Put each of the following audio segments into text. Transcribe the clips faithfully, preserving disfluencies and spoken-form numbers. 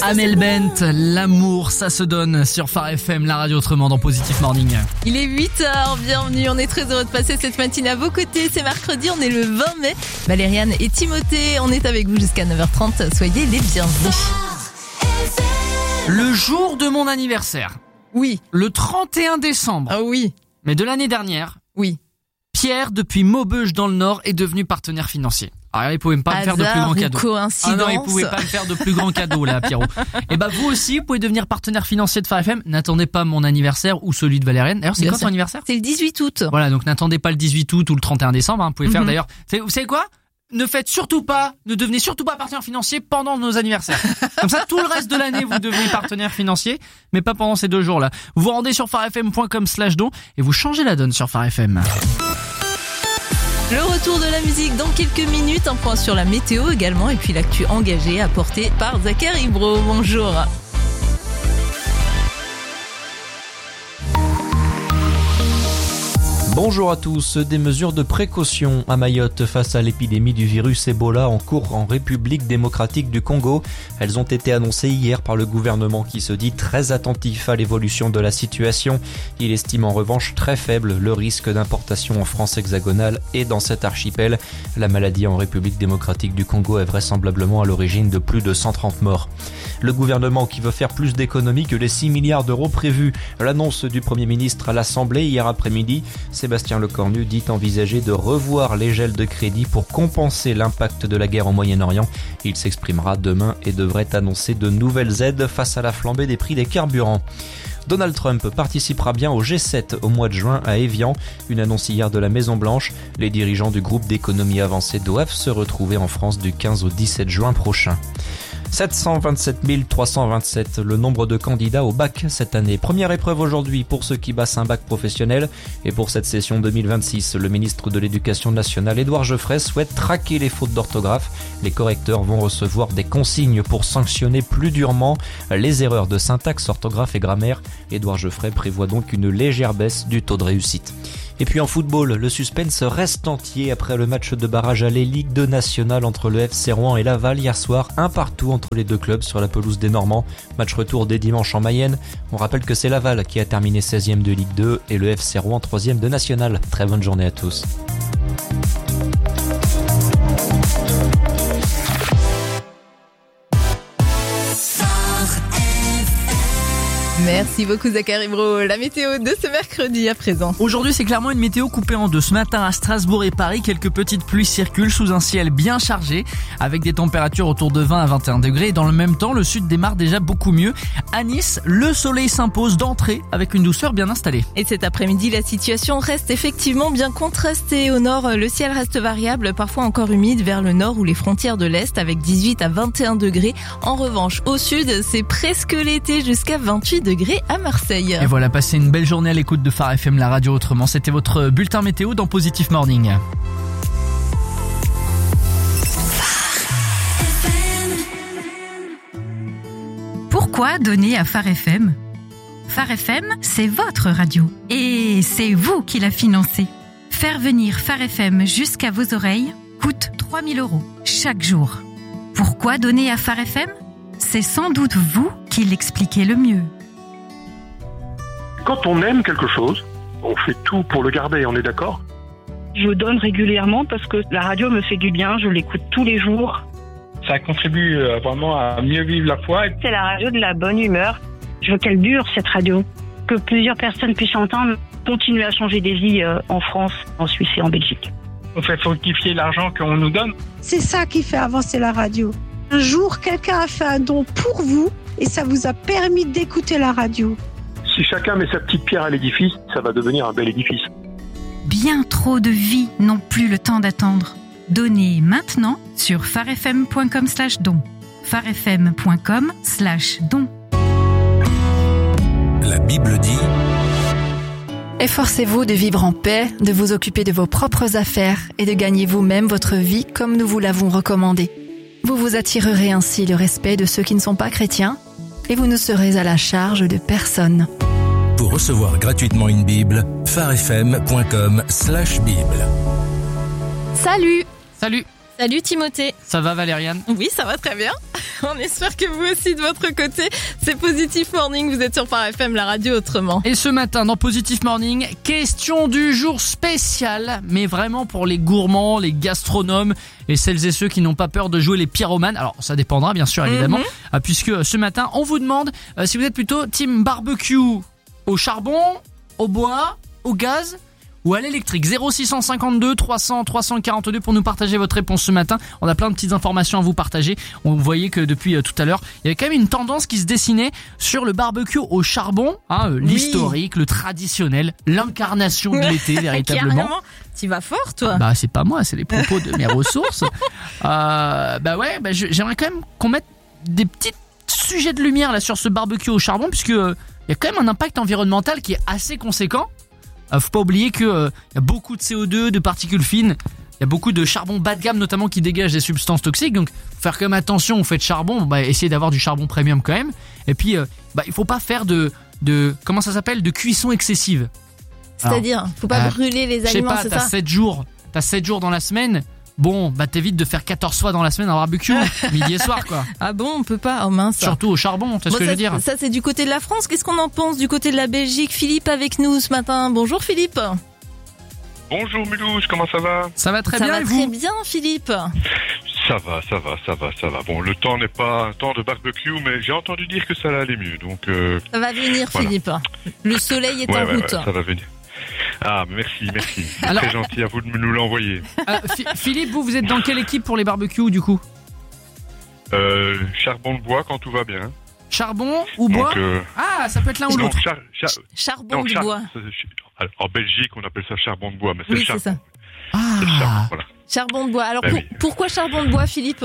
Amel Bent, l'amour, ça se donne sur Phare F M, la radio autrement dans Positive Morning. Il est huit heures, bienvenue, on est très heureux de passer cette matinée à vos côtés. C'est mercredi, on est le vingt mai. Valériane et Timothée, on est avec vous jusqu'à neuf heures trente, soyez les bienvenus. Le jour de mon anniversaire. Oui. Le trente et un décembre. Ah oui. Mais de l'année dernière. Oui. Pierre, depuis Maubeuge dans le Nord, est devenu partenaire financier. Alors, il pouvait pas me faire de plus grand cadeau. Coïncidence. Ah non, il pouvait pas me faire de plus grand cadeau, là, Pierrot. Et bah, vous aussi, vous pouvez devenir partenaire financier de Phare F M. N'attendez pas mon anniversaire ou celui de Valériane. D'ailleurs, c'est Bien quand sûr. ton anniversaire? C'est le dix-huit août. Voilà, donc n'attendez pas le dix-huit août ou le trente et un décembre, hein. Vous pouvez faire Mhm. d'ailleurs. Vous savez quoi? Ne faites surtout pas, ne devenez surtout pas partenaire financier pendant nos anniversaires. Comme ça, tout le reste de l'année, vous devenez partenaire financier, mais pas pendant ces deux jours-là. Vous vous rendez sur pharefm point com slash don et vous changez la donne sur Phare F M. Le retour de la musique dans quelques minutes, un point sur la météo également, et puis l'actu engagée apportée par Zachary Bro. Bonjour. Bonjour à tous. Des mesures de précaution à Mayotte face à l'épidémie du virus Ebola en cours en République démocratique du Congo. Elles ont été annoncées hier par le gouvernement qui se dit très attentif à l'évolution de la situation. Il estime en revanche très faible le risque d'importation en France hexagonale et dans cet archipel. La maladie en République démocratique du Congo est vraisemblablement à l'origine de plus de cent trente morts. Le gouvernement qui veut faire plus d'économies que les six milliards d'euros prévus. L'annonce du Premier ministre à l'Assemblée hier après-midi. Sébastien Lecornu dit envisager de revoir les gels de crédit pour compenser l'impact de la guerre au Moyen-Orient. Il s'exprimera demain et devrait annoncer de nouvelles aides face à la flambée des prix des carburants. Donald Trump participera bien au G sept au mois de juin à Évian. Une annonce hier de la Maison-Blanche. Les dirigeants du groupe d'économie avancée doivent se retrouver en France du quinze au dix-sept juin prochain. sept cent vingt-sept mille trois cent vingt-sept, le nombre de candidats au bac cette année. Première épreuve aujourd'hui pour ceux qui passent un bac professionnel. Et pour cette session deux mille vingt-six, le ministre de l'Éducation nationale, Édouard Geoffrey, souhaite traquer les fautes d'orthographe. Les correcteurs vont recevoir des consignes pour sanctionner plus durement les erreurs de syntaxe, orthographe et grammaire. Édouard Geoffrey prévoit donc une légère baisse du taux de réussite. Et puis en football, le suspense reste entier après le match de barrage aller Ligue deux nationale entre le F C Rouen et Laval hier soir, un partout entre les deux clubs sur la pelouse des Normands. Match retour dès dimanche en Mayenne. On rappelle que c'est Laval qui a terminé seizième de Ligue deux et le F C Rouen troisième de National. Très bonne journée à tous. Merci beaucoup Zachary Bro. La météo de ce mercredi à présent. Aujourd'hui, c'est clairement une météo coupée en deux. Ce matin, à Strasbourg et Paris, quelques petites pluies circulent sous un ciel bien chargé, avec des températures autour de vingt à vingt et un degrés. Et dans le même temps, le sud démarre déjà beaucoup mieux. À Nice, le soleil s'impose d'entrée, avec une douceur bien installée. Et cet après-midi, la situation reste effectivement bien contrastée. Au nord, le ciel reste variable, parfois encore humide vers le nord ou les frontières de l'est, avec dix-huit à vingt et un degrés. En revanche, au sud, c'est presque l'été jusqu'à vingt-huit degrés à Marseille. Et voilà, passez une belle journée à l'écoute de Phare F M, la radio autrement. C'était votre bulletin météo dans Positive Morning. Pourquoi donner à Phare F M ? Phare F M, c'est votre radio. Et c'est vous qui la financez. Faire venir Phare F M jusqu'à vos oreilles coûte trois mille euros chaque jour. Pourquoi donner à Phare F M ? C'est sans doute vous qui l'expliquez le mieux. Quand on aime quelque chose, on fait tout pour le garder, on est d'accord ? Je donne régulièrement parce que la radio me fait du bien, je l'écoute tous les jours. Ça contribue vraiment à mieux vivre la foi. C'est la radio de la bonne humeur. Je veux qu'elle dure, cette radio. Que plusieurs personnes puissent entendre, continuer à changer des vies en France, en Suisse et en Belgique. On fait fructifier l'argent qu'on nous donne. C'est ça qui fait avancer la radio. Un jour, quelqu'un a fait un don pour vous et ça vous a permis d'écouter la radio. Si chacun met sa petite pierre à l'édifice, ça va devenir un bel édifice. Bien trop de vies n'ont plus le temps d'attendre. Donnez maintenant sur pharefm point com slash don. pharefm point com slash don. La Bible dit: Efforcez-vous de vivre en paix, de vous occuper de vos propres affaires et de gagner vous-même votre vie comme nous vous l'avons recommandé. Vous vous attirerez ainsi le respect de ceux qui ne sont pas chrétiens et vous ne serez à la charge de personne. Pour recevoir gratuitement une Bible, pharefm point com slash bible. Salut. Salut. Salut Timothée. Ça va Valériane ? Oui, ça va très bien. On espère que vous aussi de votre côté. C'est Positif Morning, vous êtes sur Phare F M, la radio autrement. Et ce matin dans Positif Morning, question du jour spéciale, mais vraiment pour les gourmands, les gastronomes et celles et ceux qui n'ont pas peur de jouer les pyromanes. Alors ça dépendra bien sûr évidemment, mm-hmm. puisque ce matin on vous demande euh, si vous êtes plutôt team barbecue au charbon, au bois, au gaz ou à l'électrique. Zéro six cent cinquante-deux trois cents trois cent quarante-deux pour nous partager votre réponse ce matin. On a plein de petites informations à vous partager. On voyait que depuis euh, tout à l'heure, il y avait quand même une tendance qui se dessinait sur le barbecue au charbon, hein, euh, oui. l'historique, le traditionnel, l'incarnation de l'été véritablement. Carrément. Tu vas fort toi. Bah c'est pas moi, c'est les propos de mes ressources. Euh, bah ouais, bah, j'aimerais quand même qu'on mette des petits sujets de lumière là sur ce barbecue au charbon, puisque il euh, y a quand même un impact environnemental qui est assez conséquent. Euh, faut pas oublier que euh, y a beaucoup de C O deux, de particules fines, il y a beaucoup de charbon bas de gamme notamment qui dégage des substances toxiques, donc faut faire quand même attention au fait de charbon, bah, essayer d'avoir du charbon premium quand même, et puis euh, bah, il faut pas faire de, de comment ça s'appelle, de cuisson excessive. C'est-à-dire, faut pas euh, brûler les aliments, pas, c'est t'as ça sept jours, t'as sept jours dans la semaine. Bon, bah t'évites de faire quatorze fois dans la semaine en barbecue, midi et soir quoi. Ah bon, on peut pas, oh mince. Surtout au charbon, c'est bon, ce que ça, je veux dire. Ça c'est du côté de la France, qu'est-ce qu'on en pense du côté de la Belgique? Philippe avec nous ce matin, bonjour Philippe. Bonjour Milouche, comment ça va? Ça va très ça bien va et très vous? bien Philippe. Ça va, ça va, ça va, ça va. Bon, le temps n'est pas un temps de barbecue, mais j'ai entendu dire que ça allait aller mieux, donc... Euh, ça va venir voilà. Philippe, le soleil est ouais, en ouais, route. Ouais, ça va venir. Ah, merci, merci. C'est Alors, très gentil à vous de nous l'envoyer. Euh, Philippe, vous, vous êtes dans quelle équipe pour les barbecues du coup? euh, Charbon de bois quand tout va bien. Charbon ou bois? Donc, euh... Ah, ça peut être l'un ou l'autre. Char, char... Charbon non, de char... bois. Alors, en Belgique, on appelle ça charbon de bois, mais c'est oui, le charbon. C'est ça. Ah. C'est le charbon, voilà. Charbon de bois. Alors, ben pour, oui. pourquoi charbon de bois, Philippe?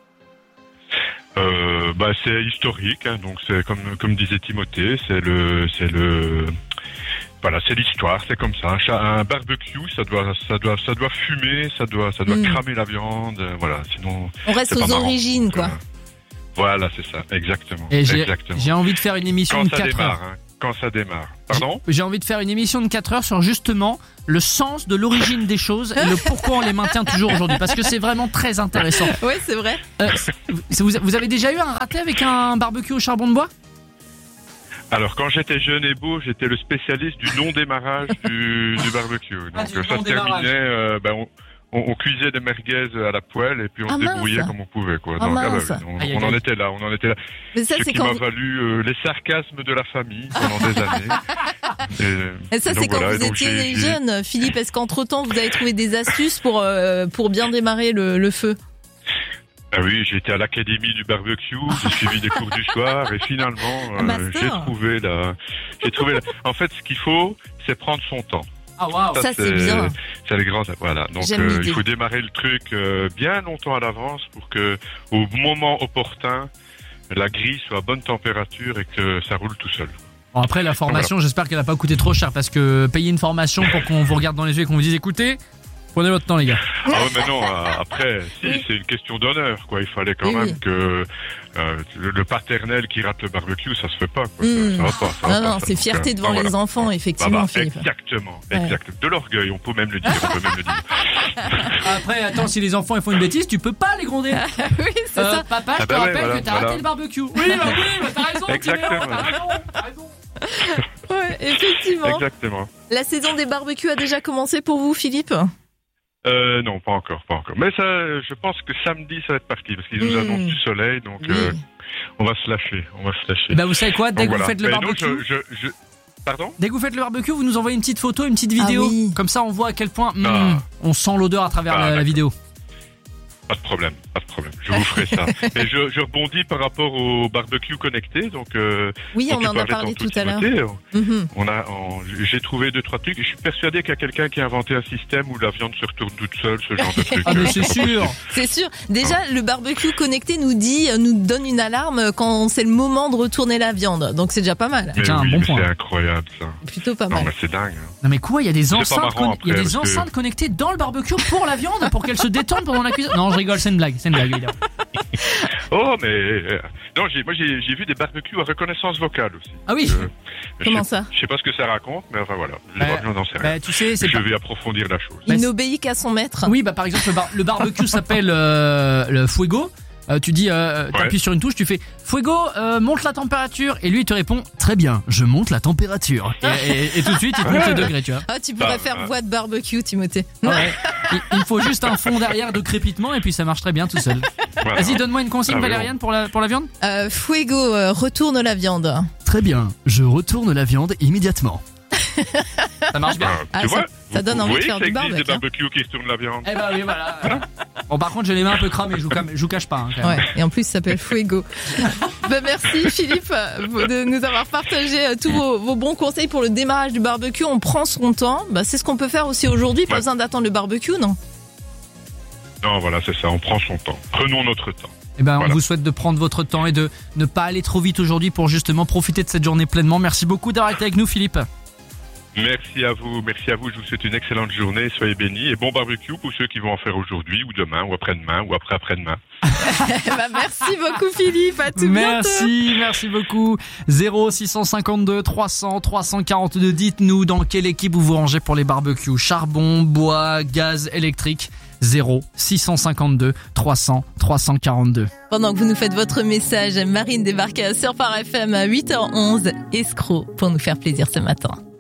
euh, bah, c'est historique, hein, donc c'est comme, comme disait Timothée, c'est le, c'est le, voilà, c'est l'histoire, c'est comme ça. Un, un barbecue, ça doit, ça doit, ça doit fumer, ça doit, ça doit mmh. cramer la viande, euh, voilà. Sinon, on reste aux origines, donc, quoi. Euh, voilà, c'est ça, exactement. Et j'ai, exactement. j'ai envie de faire une émission quand de ça quatre démarre, heures. Hein, quand ça démarre. Pardon? J'ai, j'ai envie de faire une émission de quatre heures sur justement le sens de l'origine des choses et le pourquoi on les maintient toujours aujourd'hui, parce que c'est vraiment très intéressant. Oui, c'est vrai. Euh, vous, vous avez déjà eu un raté avec un barbecue au charbon de bois? Alors, quand j'étais jeune et beau, j'étais le spécialiste du non-démarrage du, du barbecue. Donc, ah, du ça se terminait, euh, ben, on, on, on cuisait des merguez à la poêle et puis on ah, se débrouillait mince. comme on pouvait, quoi. Ah, donc, ah, bah, mince. on, aïe, on aïe. en était là, on en était là. Mais ça, Ce c'est qui quand m'a vous... valu euh, les sarcasmes de la famille pendant des années. Et, et ça, et c'est quand voilà, vous étiez jeune, Philippe. Est-ce qu'entre-temps, vous avez trouvé des astuces pour, euh, pour bien démarrer le, le feu? Ah oui, j'ai été à l'académie du barbecue, j'ai suivi des cours du soir et finalement, euh, j'ai trouvé la, j'ai trouvé la... En fait, ce qu'il faut, c'est prendre son temps. Ah waouh, ça, ça c'est, c'est bien. C'est les grands, voilà. Donc euh, il faut démarrer le truc euh, bien longtemps à l'avance pour que, au moment opportun, la grille soit à bonne température et que ça roule tout seul. Bon, après la formation, voilà. J'espère qu'elle n'a pas coûté trop cher parce que payer une formation pour qu'on vous regarde dans les yeux et qu'on vous dise écoutez. Prenez votre temps, les gars. Ah ouais, mais non, après, si, oui. C'est une question d'honneur, quoi. Il fallait quand oui, même oui. que euh, le, le paternel qui rate le barbecue, ça se fait pas, quoi. Mmh. Ça, ça va pas. Ça non, va non, pas, ça. c'est Donc, fierté euh, devant voilà. les enfants, effectivement, bah, bah, Philippe. Exactement, ouais. exactement. De l'orgueil, on peut même le dire, on peut même le dire. Après, attends, si les enfants ils font une bêtise, tu peux pas les gronder. Oui, c'est euh, ça. Papa, je ah te bah rappelle ouais, voilà, que t'as voilà. raté le barbecue. Oui, bah oui, bah t'as raison, exactement. Timéo, t'as raison, t'as raison. Ouais, effectivement. Exactement. La saison des barbecues a déjà commencé pour vous, Philippe? Euh, non, pas encore, pas encore. Mais ça, je pense que samedi, ça va être parti, parce qu'ils nous mmh. annoncent du soleil, donc oui. euh, on va se lâcher, on va se lâcher. Bah vous savez quoi, dès donc, que voilà. vous faites le Mais barbecue, non, je, je, je... Pardon? Dès que vous faites le barbecue, vous nous envoyez une petite photo, une petite vidéo, ah oui. Comme ça on voit à quel point mm, ah. on sent l'odeur à travers ah, la, la vidéo. Pas de problème, pas de problème. Je vous ferai ça. Et je, je rebondis par rapport au barbecue connecté. Donc, euh, oui, on en a parlé tout à l'heure. Mm-hmm. On a, on, j'ai trouvé deux trois trucs. Je suis persuadé qu'il y a quelqu'un qui a inventé un système où la viande se retourne toute seule, ce genre de truc. Ah mais c'est sûr. C'est sûr. Déjà, ah. le barbecue connecté nous dit, nous donne une alarme quand c'est le moment de retourner la viande. Donc c'est déjà pas mal. Mais Tiens, oui, un bon mais point. C'est incroyable ça. Plutôt pas non, mal. Mais c'est dingue. Hein. Non mais quoi, il y a des enceintes, con... après, il y a des enceintes que... connectées dans le barbecue pour la viande, pour qu'elle se détende pendant la cuisine. Non, je rigole, c'est une blague, c'est une blague. Évidemment. Oh mais euh, non, j'ai, moi j'ai, j'ai vu des barbecues à reconnaissance vocale aussi. Ah oui. Euh, Comment sais, ça? Je sais pas ce que ça raconte, mais enfin voilà. Je bah, n'en sais rien. Bah, tu sais, c'est je pas... vais approfondir la chose. Il bah, n'obéit qu'à son maître. Oui, bah par exemple le, bar- le barbecue s'appelle euh, le Fuego. Euh, tu dis, euh, t'appuies Ouais. sur une touche, tu fais Fuego, euh, monte la température, et lui il te répond très bien, je monte la température. Et, et- et tout de suite il te monte les degrés, tu vois. Ah, tu pourrais Bah, faire euh. voix de barbecue, Timothée. Ouais. Il, il faut juste un fond derrière de crépitement et puis ça marche très bien tout seul. Voilà. Vas-y, donne-moi une consigne, Ah, oui, Valériane, pour la, pour la viande. Euh, Fuego, euh, retourne la viande. Très bien, je retourne la viande immédiatement. Ça marche bien. Ah, Ah, tu ça- vois, ça vous- donne vous envie de voyez faire que du ça existe barbecue, des barbecues qui retournent la viande. Eh ben oui, voilà. Bon, par contre, j'ai les mains un peu cramées, je vous, cam- je vous cache pas. Hein, quand même. Ouais, et en plus ça s'appelle Fuego. Bah, merci Philippe euh, de nous avoir partagé euh, tous vos, vos bons conseils pour le démarrage du barbecue. On prend son temps. Bah, c'est ce qu'on peut faire aussi aujourd'hui. Pas Ouais. besoin d'attendre le barbecue, non? Non, voilà, c'est ça, on prend son temps. Prenons notre temps. Eh ben, Voilà. on vous souhaite de prendre votre temps et de ne pas aller trop vite aujourd'hui pour justement profiter de cette journée pleinement. Merci beaucoup d'avoir été avec nous, Philippe. Merci à vous, merci à vous, je vous souhaite une excellente journée, soyez bénis et bon barbecue pour ceux qui vont en faire aujourd'hui ou demain ou après-demain ou après-après-demain. Bah, merci beaucoup Philippe. À tout bientôt. Merci, merci beaucoup. zéro six cent cinquante-deux trois cents trois cent quarante-deux. Dites-nous dans quelle équipe vous vous rangez pour les barbecues. Charbon, bois, gaz, électrique. zéro six cent cinquante-deux trois cents trois cent quarante-deux. Pendant que vous nous faites votre message, Marine débarque sur Phare F M à huit heures onze. Escroc pour nous faire plaisir ce matin.